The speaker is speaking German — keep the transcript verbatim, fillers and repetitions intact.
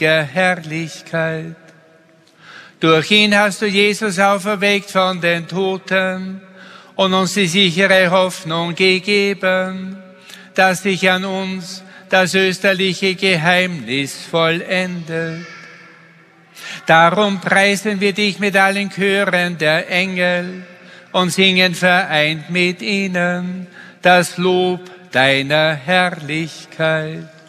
Herrlichkeit. Durch ihn hast du Jesus auferweckt von den Toten und uns die sichere Hoffnung gegeben, dass sich an uns das österliche Geheimnis vollendet. Darum preisen wir dich mit allen Chören der Engel und singen vereint mit ihnen das Lob deiner Herrlichkeit.